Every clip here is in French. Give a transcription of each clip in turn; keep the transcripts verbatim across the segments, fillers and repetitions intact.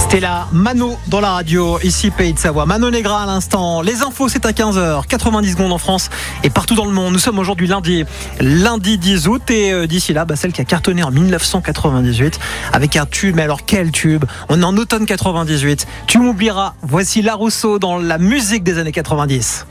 C'était là, Mano dans la radio, ici Pays de Savoie. Mano Negra à l'instant. Les infos, c'est à quinze heures, quatre-vingt-dix secondes en France et partout dans le monde. Nous sommes aujourd'hui lundi, lundi dix août. Et euh, d'ici là, bah, celle qui a cartonné en dix-neuf cent quatre-vingt-dix-huit avec un tube. Mais alors, quel tube? On est en automne quatre-vingt-dix-huit. Tu m'oublieras. Voici La Rousseau dans la musique des années quatre-vingt-dix.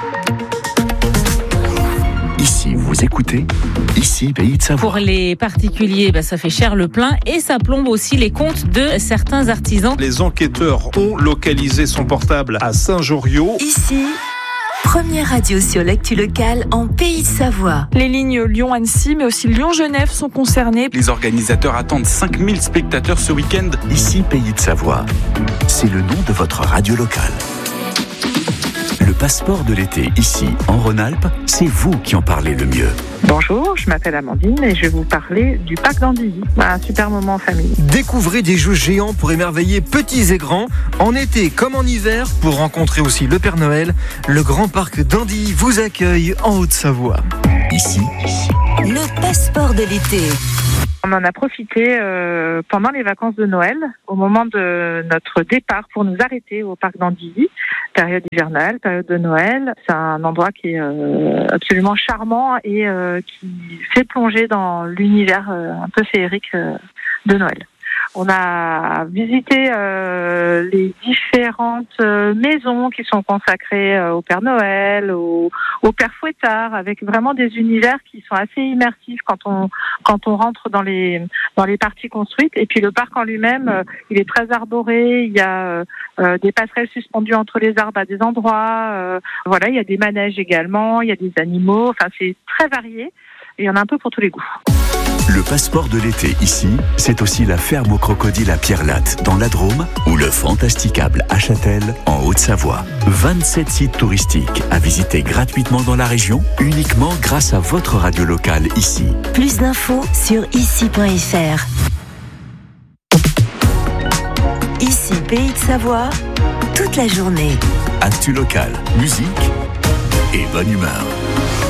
Ici, vous écoutez, ici, Pays de Savoie. Pour les particuliers, bah, ça fait cher le plein et ça plombe aussi les comptes de certains artisans. Les enquêteurs ont localisé son portable à Saint-Joriot. Ici, première radio sur l'actu locale en Pays de Savoie. Les lignes Lyon-Annecy, mais aussi Lyon-Genève sont concernées. Les organisateurs attendent cinq mille spectateurs ce week-end. Ici, Pays de Savoie. C'est le nom de votre radio locale. Le passeport de l'été, ici, en Rhône-Alpes, c'est vous qui en parlez le mieux. Bonjour, je m'appelle Amandine et je vais vous parler du parc d'Andilly. Un super moment en famille. Découvrez des jeux géants pour émerveiller petits et grands, en été comme en hiver, pour rencontrer aussi le Père Noël. Le grand parc d'Andilly vous accueille en Haute-Savoie. Ici, le passeport de l'été. On en a profité euh, pendant les vacances de Noël, au moment de notre départ, pour nous arrêter au parc d'Andilly, période hivernale, période de Noël. C'est un endroit qui est euh, absolument charmant et euh, qui fait plonger dans l'univers euh, un peu féerique euh, de Noël. On a visité euh, les différentes euh, maisons qui sont consacrées euh, au Père Noël, au, au Père Fouettard, avec vraiment des univers qui sont assez immersifs quand on quand on rentre dans les dans les parties construites. Et puis le parc en lui-même, euh, il est très arboré. Il y a euh, des passerelles suspendues entre les arbres à des endroits. Euh, voilà, il y a des manèges également. Il y a des animaux. Enfin, c'est très varié. Et il y en a un peu pour tous les goûts. le passeport de l'été ici, c'est aussi la ferme aux crocodiles à Pierre-Latte dans la Drôme ou le Fantasticable à Châtel en Haute-Savoie. vingt-sept sites touristiques à visiter gratuitement dans la région, uniquement grâce à votre radio locale ici. Plus d'infos sur ici point f r. Ici, Pays de Savoie, toute la journée. Actu locale, musique et bonne humeur.